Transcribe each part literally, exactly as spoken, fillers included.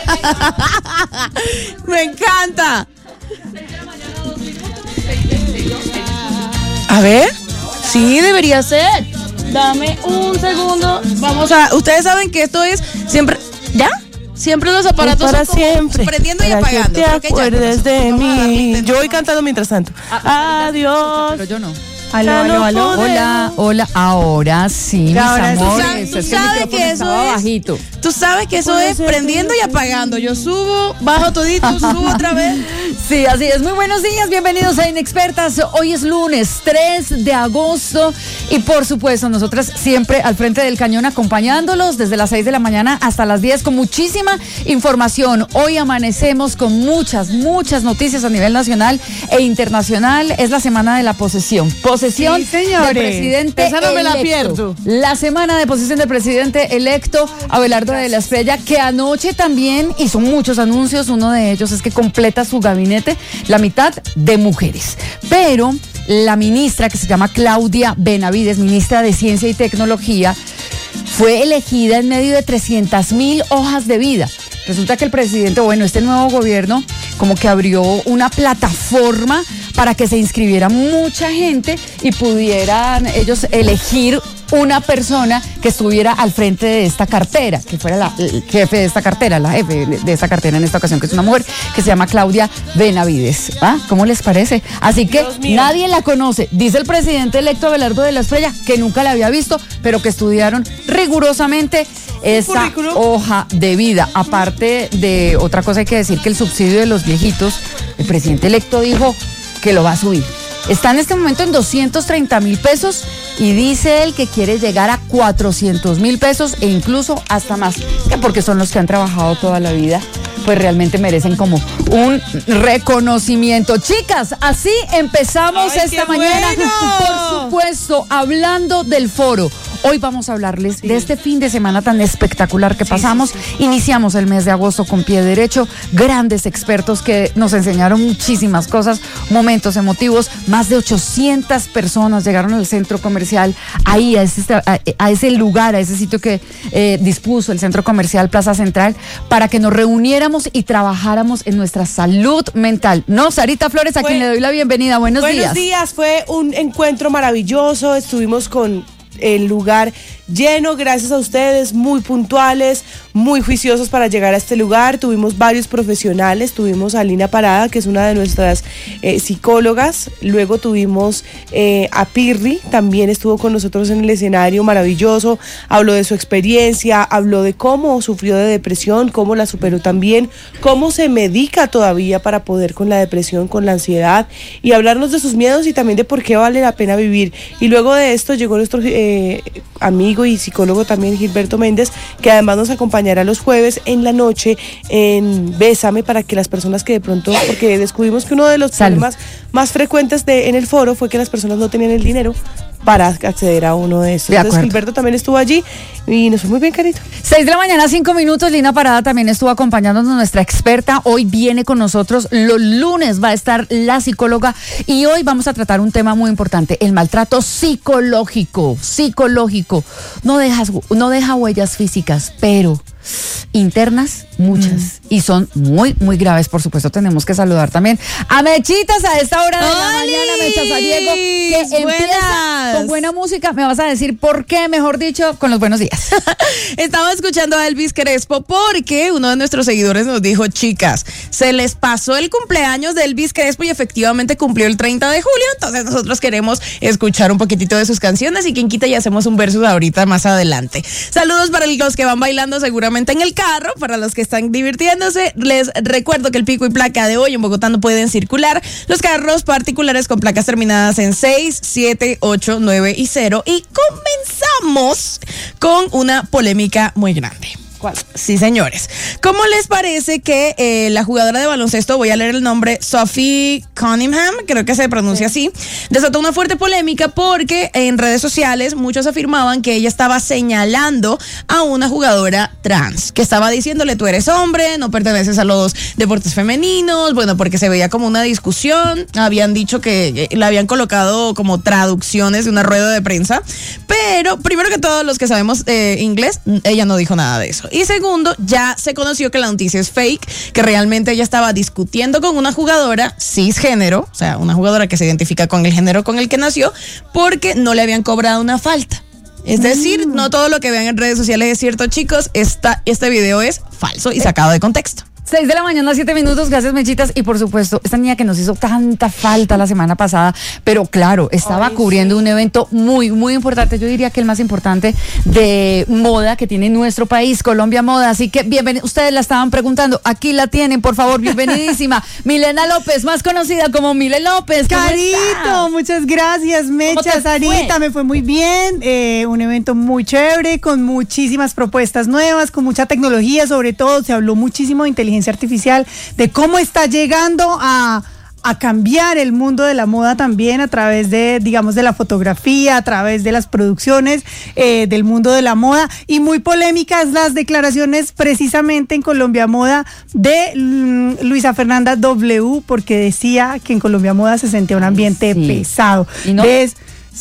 Me encanta. A ver, sí, debería ser. Dame un segundo. Vamos a. Ustedes saben que esto es siempre. ¿Ya? Siempre los aparatos para son como siempre, prendiendo y para apagando. que te acuerdes ya, de mí. a Yo voy cantando mientras tanto. Ah, Adiós. Pero yo no. Aló, aló, aló. Hola, hola, ahora sí, mis Ahora sí. amores. Tú Es que el sabes micrófono que eso estaba es- bajito. Tú sabes que eso es prendiendo y apagando. Yo subo, bajo todito, subo otra vez. Sí, así es. Muy buenos días, bienvenidos a Inexpertas. Hoy es lunes tres de agosto y por supuesto nosotras siempre al frente del cañón acompañándolos desde las seis de la mañana hasta las diez con muchísima información. Hoy amanecemos con muchas, muchas noticias a nivel nacional e internacional. Es la semana de la posesión. Posesión Sí, señores. del presidente Esa no me la electo. pierdo. La semana de posesión del presidente electo Abelardo de la Espriella, que anoche también hizo muchos anuncios. Uno de ellos es que completa su gabinete, la mitad de mujeres. Pero la ministra, que se llama Claudia Benavides, ministra de Ciencia y Tecnología, fue elegida en medio de trescientas mil hojas de vida. Resulta que el presidente, bueno, este nuevo gobierno como que abrió una plataforma para que se inscribiera mucha gente y pudieran ellos elegir una persona que estuviera al frente de esta cartera, que fuera la, el jefe de esta cartera, la jefe de esta cartera en esta ocasión, que es una mujer que se llama Claudia Benavides. ¿Ah? ¿Cómo les parece? Así que nadie la conoce. Dice el presidente electo Abelardo de la Espriella que nunca la había visto, pero que estudiaron rigurosamente esa currículum. hoja de vida. Aparte de otra cosa, hay que decir que el subsidio de los viejitos, el presidente electo dijo que lo va a subir. Está en este momento en doscientos treinta mil pesos y dice él que quiere llegar a cuatrocientos mil pesos e incluso hasta más, que porque son los que han trabajado toda la vida, pues realmente merecen como un reconocimiento. Chicas, así empezamos ¡Ay, esta qué mañana, bueno! por supuesto, hablando del foro. Hoy vamos a hablarles de este fin de semana tan espectacular que pasamos. Iniciamos el mes de agosto con pie derecho, grandes expertos que nos enseñaron muchísimas cosas, momentos emotivos. Más de ochocientas personas llegaron al centro comercial, ahí a ese, a, a ese lugar, a ese sitio que eh, dispuso el centro comercial Plaza Central, para que nos reuniéramos y trabajáramos en nuestra salud mental. ¿No, Sarita Flores, a Fue- quien le doy la bienvenida? Buenos, Buenos días. días, fue un encuentro maravilloso, estuvimos con el lugar lleno, gracias a ustedes, muy puntuales, muy juiciosos para llegar a este lugar. Tuvimos varios profesionales, tuvimos a Lina Parada, que es una de nuestras eh, psicólogas, luego tuvimos eh, a Pirri, también estuvo con nosotros en el escenario, maravilloso, habló de su experiencia, habló de cómo sufrió de depresión, cómo la superó también, cómo se medica todavía para poder con la depresión, con la ansiedad, y hablarnos de sus miedos y también de por qué vale la pena vivir. Y luego de esto llegó nuestro eh, amigo y psicólogo también, Gilberto Méndez, que además nos acompañará los jueves en la noche en Bésame, para que las personas que de pronto, porque descubrimos que uno de los Salud. problemas más frecuentes de, en el foro fue que las personas no tenían el dinero para acceder a uno de estos. De Entonces acuerdo. Gilberto también estuvo allí y nos fue muy bien, carito. Seis de la mañana, cinco minutos. Lina Parada también estuvo acompañándonos, nuestra experta. Hoy viene con nosotros. Los lunes va a estar la psicóloga y hoy vamos a tratar un tema muy importante: el maltrato psicológico. Psicológico. No dejas, no deja huellas físicas, pero internas, muchas. Mm. Y son muy, muy graves. Por supuesto, tenemos que saludar también a Mechitas a esta hora de la ¡Oli! mañana. Mechas Ariego, que Buenas. empieza con buena música. Me vas a decir por qué, mejor dicho, con los buenos días. Estaba escuchando a Elvis Crespo porque uno de nuestros seguidores nos dijo: chicas, se les pasó el cumpleaños de Elvis Crespo y efectivamente cumplió el treinta de julio, entonces nosotros queremos escuchar un poquitito de sus canciones y quien quita y hacemos un versus ahorita más adelante. Saludos para los que van bailando seguramente en el carro, para los que están divirtiéndose. Les recuerdo que el pico y placa de hoy en Bogotá no pueden circular los carros particulares con placas terminadas en seis, siete, ocho, nueve y cero. Y comenzamos con una polémica muy grande. ¿Cuál? Sí, señores. ¿Cómo les parece que eh, la jugadora de baloncesto, voy a leer el nombre, Sophie Cunningham, creo que se pronuncia así, desató una fuerte polémica porque en redes sociales muchos afirmaban que ella estaba señalando a una jugadora trans, que estaba diciéndole: tú eres hombre, no perteneces a los deportes femeninos, bueno, porque se veía como una discusión. Habían dicho que eh, le habían colocado como traducciones de una rueda de prensa, pero primero que todo, los que sabemos eh, inglés, ella no dijo nada de eso. Y segundo, ya se conoció que la noticia es fake, que realmente ella estaba discutiendo con una jugadora cisgénero, o sea, una jugadora que se identifica con el género con el que nació, porque no le habían cobrado una falta. Es decir, mm. no todo lo que vean en redes sociales es cierto, chicos. Esta, este video es falso y sacado de contexto. seis de la mañana, siete minutos, gracias Mechitas. Y por supuesto, esta niña que nos hizo tanta falta la semana pasada, pero claro, estaba Ay, cubriendo sí. un evento muy, muy importante. Yo diría que el más importante de moda que tiene nuestro país, Colombia Moda. Así que bienvenido, ustedes la estaban preguntando, aquí la tienen, por favor, bienvenidísima. Milena López, más conocida como Mile López. Carito, muchas gracias, Mecha, Sarita, me fue muy bien. Eh, un evento muy chévere, con muchísimas propuestas nuevas, con mucha tecnología, sobre todo se habló muchísimo de inteligencia artificial, de cómo está llegando a, a cambiar el mundo de la moda también a través de, digamos, de la fotografía, a través de las producciones eh, del mundo de la moda, y muy polémicas las declaraciones precisamente en Colombia Moda de mm, Luisa Fernanda W, porque decía que en Colombia Moda se sentía un ambiente sí. pesado. ¿Y no? ¿Ves?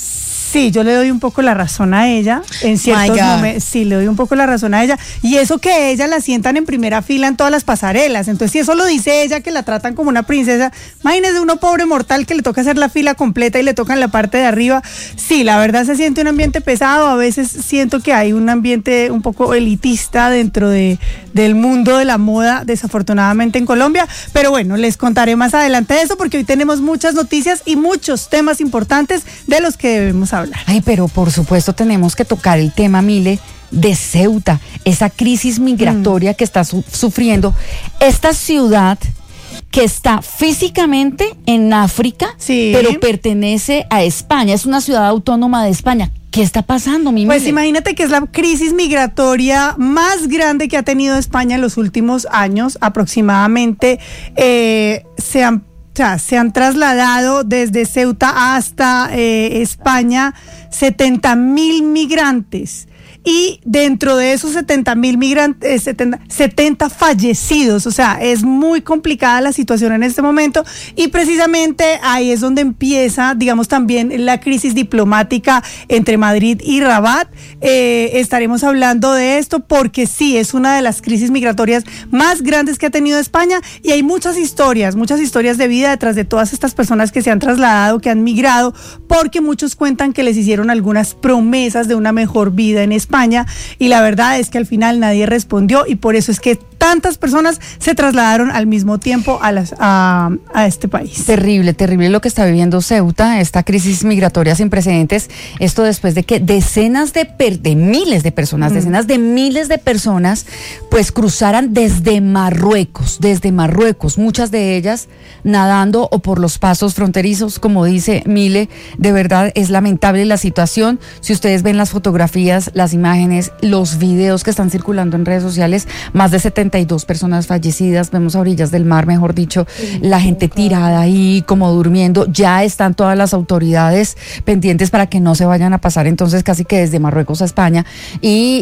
Sí, yo le doy un poco la razón a ella, en ciertos momentos, sí, le doy un poco la razón a ella, y eso que ella la sientan en primera fila en todas las pasarelas, entonces si eso lo dice ella, que la tratan como una princesa, imagínese uno pobre mortal que le toca hacer la fila completa y le toca en la parte de arriba. Sí, la verdad se siente un ambiente pesado, a veces siento que hay un ambiente un poco elitista dentro de, del mundo de la moda, desafortunadamente en Colombia, pero bueno, les contaré más adelante de eso, porque hoy tenemos muchas noticias y muchos temas importantes de los que debemos hablar. Ay, pero por supuesto tenemos que tocar el tema, Mile, de Ceuta, esa crisis migratoria mm. que está su- sufriendo esta ciudad que está físicamente en África, sí. pero pertenece a España, es una ciudad autónoma de España. ¿Qué está pasando, mi Pues Mile? imagínate que es la crisis migratoria más grande que ha tenido España en los últimos años, aproximadamente eh, se han O sea, se han trasladado desde Ceuta hasta eh, España setenta mil migrantes. Y dentro de esos setenta mil migrantes, setenta, setenta fallecidos, o sea, es muy complicada la situación en este momento, y precisamente ahí es donde empieza, digamos, también la crisis diplomática entre Madrid y Rabat. Eh, estaremos hablando de esto porque sí, es una de las crisis migratorias más grandes que ha tenido España, y hay muchas historias, muchas historias de vida detrás de todas estas personas que se han trasladado, que han migrado, porque muchos cuentan que les hicieron algunas promesas de una mejor vida en España. Y la verdad es que al final nadie respondió, y por eso es que tantas personas se trasladaron al mismo tiempo a, las, a, a este país. Terrible, terrible lo que está viviendo Ceuta, esta crisis migratoria sin precedentes, esto después de que decenas de, per, de miles de personas, mm. decenas de miles de personas, pues cruzaran desde Marruecos, desde Marruecos, muchas de ellas nadando o por los pasos fronterizos, como dice Mile. De verdad es lamentable la situación. Si ustedes ven las fotografías, las imágenes, los videos que están circulando en redes sociales, más de setenta y dos personas fallecidas, vemos a orillas del mar, mejor dicho, sí, la gente tirada ahí como durmiendo. Ya están todas las autoridades pendientes para que no se vayan a pasar entonces casi que desde Marruecos a España, y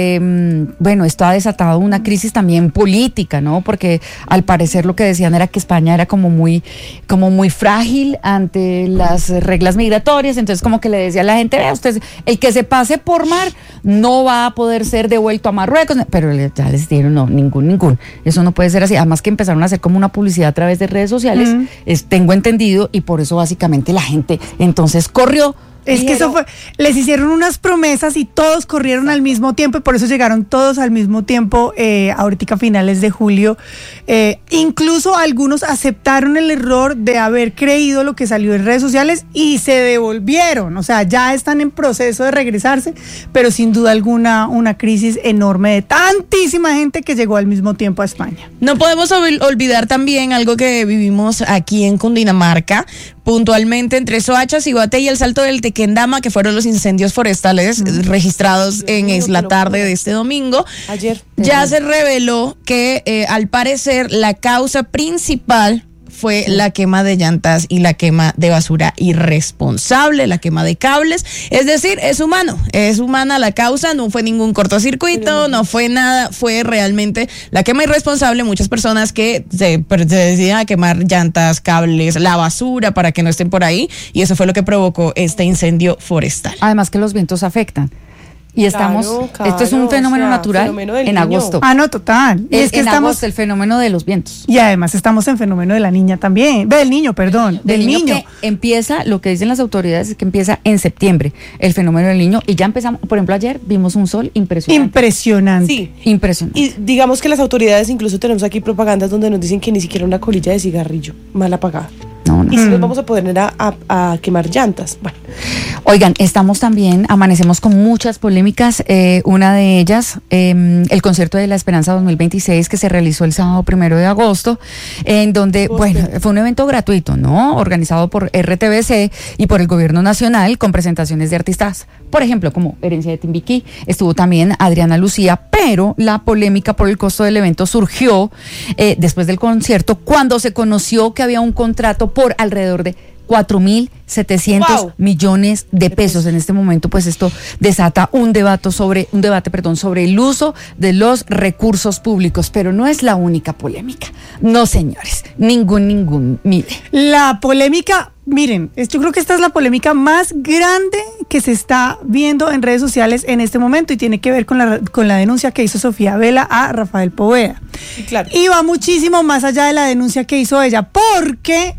eh, bueno, esto ha desatado una crisis también política, ¿no? Porque al parecer lo que decían era que España era como muy, como muy frágil ante las reglas migratorias, entonces como que le decía a la gente, vea usted, el que se pase por mar no va a poder ser devuelto a Marruecos, pero ya les dieron, no, ningún, ningún, eso no puede ser así. Además que empezaron a hacer como una publicidad a través de redes sociales, mm. es, tengo entendido, y por eso básicamente la gente entonces corrió. Es que eso fue, les hicieron unas promesas y todos corrieron al mismo tiempo, y por eso llegaron todos al mismo tiempo, eh, ahorita a finales de julio. Eh, incluso algunos aceptaron el error de haber creído lo que salió en redes sociales y se devolvieron, o sea, ya están en proceso de regresarse, pero sin duda alguna una crisis enorme de tantísima gente que llegó al mismo tiempo a España. No podemos olvidar también algo que vivimos aquí en Cundinamarca, puntualmente entre Soacha, Ciguate y el Salto del Tequendama, que fueron los incendios forestales mm. registrados en es la tarde de este domingo. Ayer. Ya se reveló que eh, al parecer la causa principal fue la quema de llantas y la quema de basura irresponsable, la quema de cables. Es decir, es humano, es humana la causa, no fue ningún cortocircuito, no fue nada, fue realmente la quema irresponsable. Muchas personas que se, se decidían a quemar llantas, cables, la basura para que no estén por ahí, y eso fue lo que provocó este incendio forestal. Además que los vientos afectan. Y estamos, Claro, claro, esto es un fenómeno o sea, natural fenómeno del en niño. agosto. Ah, no, total. Y Es es que en estamos, agosto, el fenómeno de los vientos. y además estamos en fenómeno de la niña también, del niño, perdón, del, niño. que empieza, lo que dicen las autoridades es que empieza en septiembre, el fenómeno del niño, y ya empezamos, por ejemplo, ayer vimos un sol impresionante. Impresionante. Sí. Impresionante. Y digamos que las autoridades, incluso tenemos aquí propagandas donde nos dicen que ni siquiera una colilla de cigarrillo mal apagada. No, no. Y si nos vamos a poner a, a- a quemar llantas. Bueno, Oigan, estamos también, amanecemos con muchas polémicas. Eh, una de ellas, eh, el concierto de la Esperanza dos mil veintiséis que se realizó el sábado primero de agosto, en donde, bueno, fue un evento gratuito, ¿no? Organizado por R T V C y por el Gobierno Nacional, con presentaciones de artistas, por ejemplo, como Herencia de Timbiquí, estuvo también Adriana Lucía, pero la polémica por el costo del evento surgió eh, después del concierto, cuando se conoció que había un contrato por alrededor de cuatro mil setecientos Wow. millones de pesos. En este momento, pues esto desata un debate sobre, un debate, perdón, sobre el uso de los recursos públicos, pero no es la única polémica. No, señores, ningún, ningún, mire. La polémica, miren, es- yo creo que esta es la polémica más grande que se está viendo en redes sociales en este momento y tiene que ver con la, con la denuncia que hizo Sofía Vela a Rafael Poveda. y claro. Y va muchísimo más allá de la denuncia que hizo ella, porque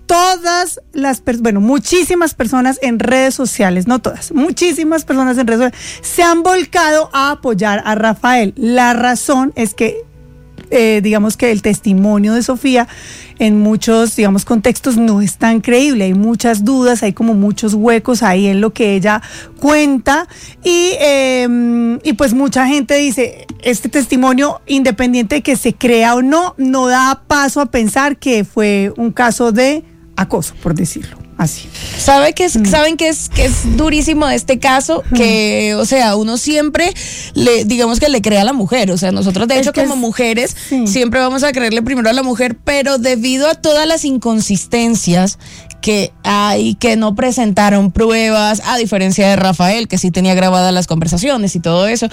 todas las personas, bueno, muchísimas personas en redes sociales, no todas, muchísimas personas en redes sociales se han volcado a apoyar a Rafael. La razón es que, eh, digamos que el testimonio de Sofía en muchos, digamos, contextos no es tan creíble. Hay muchas dudas, hay como muchos huecos ahí en lo que ella cuenta y, eh, y pues mucha gente dice, este testimonio, independiente de que se crea o no, no da paso a pensar que fue un caso de acoso, por decirlo así. ¿Sabe que es, ¿Saben que es, que es durísimo de este caso? Que, o sea, uno siempre, le digamos que le cree a la mujer. O sea, nosotros de Es hecho que como es- mujeres sí. siempre vamos a creerle primero a la mujer, pero debido a todas las inconsistencias que hay, que no presentaron pruebas, a diferencia de Rafael, que sí tenía grabadas las conversaciones y todo eso,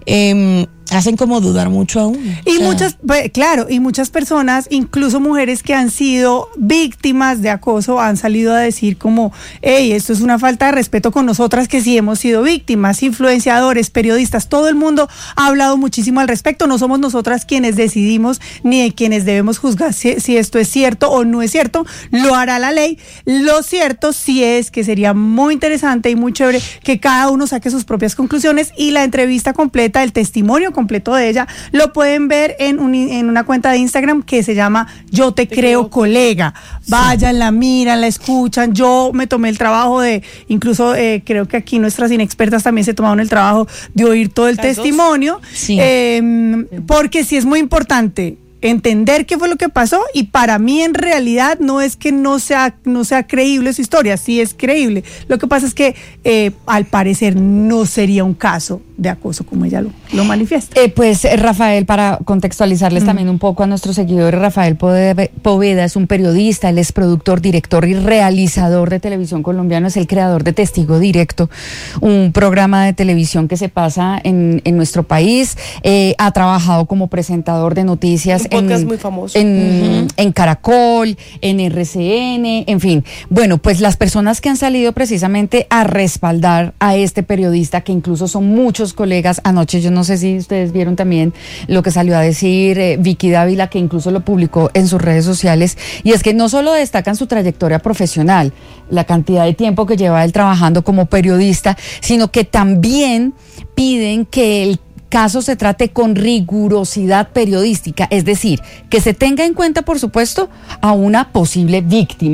eh, hacen como dudar mucho a uno. Y O sea, muchas, pues, claro, y muchas personas, incluso mujeres que han sido víctimas de acoso, han salido a decir como, hey, esto es una falta de respeto con nosotras que sí hemos sido víctimas, influenciadores, periodistas, todo el mundo ha hablado muchísimo al respecto. No somos nosotras quienes decidimos ni de quienes debemos juzgar si, si esto es cierto o no es cierto, lo hará la ley. Lo cierto sí es que sería muy interesante y muy chévere que cada uno saque sus propias conclusiones, y la entrevista completa, el testimonio completo de ella, lo pueden ver en, un, en una cuenta de Instagram que se llama Yo Te, Creo, Creo Colega. Vayan, la miran, la escuchan. Yo me tomé el trabajo de, incluso eh, creo que aquí nuestras inexpertas también se tomaron el trabajo de oír todo el Las dos. testimonio, Sí. eh, porque sí es muy importante entender qué fue lo que pasó, y para mí en realidad no es que no sea, no sea creíble su historia, sí es creíble. Lo que pasa es que eh, al parecer no sería un caso de acoso como ella lo, lo manifiesta. Eh, pues eh, Rafael, para contextualizarles también un poco a nuestros seguidores, Rafael Pove- Poveda es un periodista, él es productor, director y realizador de televisión colombiano, es el creador de Testigo Directo, un programa de televisión que se pasa en, en nuestro país, eh, ha trabajado como presentador de noticias Un podcast en, muy famoso. en, en Caracol, en R C N, en fin. Bueno, pues las personas que han salido precisamente a respaldar a este periodista, que incluso son muchos colegas, anoche yo no sé si ustedes vieron también lo que salió a decir eh, Vicky Dávila, que incluso lo publicó en sus redes sociales, y es que no solo destacan su trayectoria profesional, la cantidad de tiempo que lleva él trabajando como periodista, sino que también piden que el caso se trate con rigurosidad periodística, es decir, que se tenga en cuenta, por supuesto, a una posible víctima.